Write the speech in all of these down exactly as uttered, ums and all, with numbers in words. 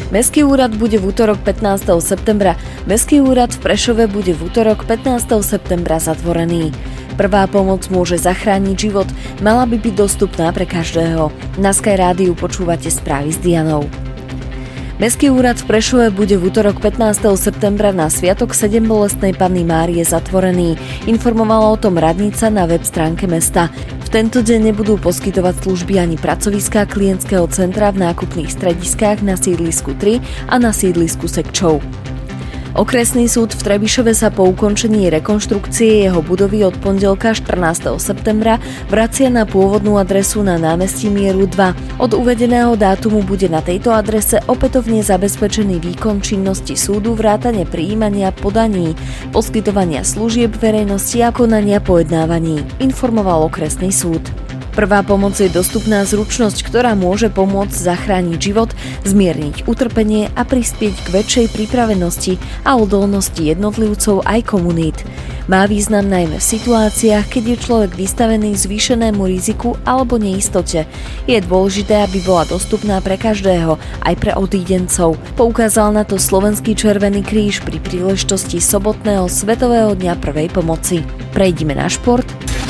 Mestský úrad bude v útorok pätnásteho septembra. Mestský úrad v Prešove bude v útorok pätnásteho septembra zatvorený. Prvá pomoc môže zachrániť život, mala by byť dostupná pre každého. Na Sky rádiu počúvate správy s Dianou. Mestský úrad v Prešove bude v útorok pätnásteho septembra na sviatok Sedembolestnej Panny Márie zatvorený. Informovala o tom radnica na web stránke mesta. V tento deň nebudú poskytovať služby ani pracoviská klientského centra v nákupných strediskách na sídlisku tri a na sídlisku Sekčov. Okresný súd v Trebišove sa po ukončení rekonštrukcie jeho budovy od pondelka štrnásteho septembra vracia na pôvodnú adresu na námestí Mieru dva. Od uvedeného dátumu bude na tejto adrese opätovne zabezpečený výkon činnosti súdu vrátane prijímania podaní, poskytovania služieb verejnosti a konania pojednávaní, informoval okresný súd. Prvá pomoc je dostupná zručnosť, ktorá môže pomôcť zachrániť život, zmierniť utrpenie a prispieť k väčšej pripravenosti a odolnosti jednotlivcov aj komunít. Má význam najmä v situáciách, keď je človek vystavený zvýšenému riziku alebo neistote. Je dôležité, aby bola dostupná pre každého, aj pre odídencov. Poukázal na to Slovenský Červený kríž pri príležitosti sobotného Svetového dňa prvej pomoci. Prejdime na šport.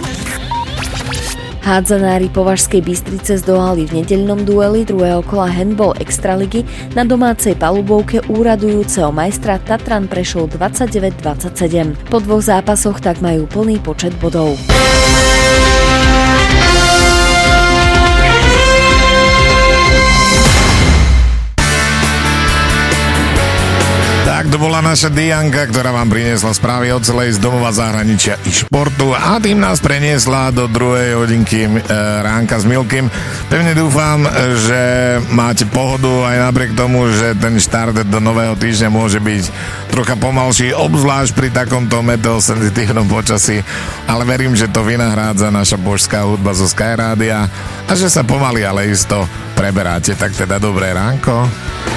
Hádzanári Považskej Bystrice zdolali v nedeľnom dueli druhého kola handball extraligy na domácej palubovke úradujúceho majstra Tatran Prešov dvadsaťdeväť dvadsaťsedem. Po dvoch zápasoch tak majú plný počet bodov. Tak to bola naša Dianka, ktorá vám priniesla správy od celej z domova, zahraničia i športu a tým nás preniesla do druhej hodinky e, ránka s Milkym. Pevne dúfam, že máte pohodu aj napriek tomu, že ten štart do nového týždňa môže byť trocha pomalší, obzvlášť pri takomto meteosenzitívnom počasí, ale verím, že to vynahrádza naša božská hudba zo Sky Rádia a že sa pomaly, ale isto preberáte. Tak teda dobré ránko.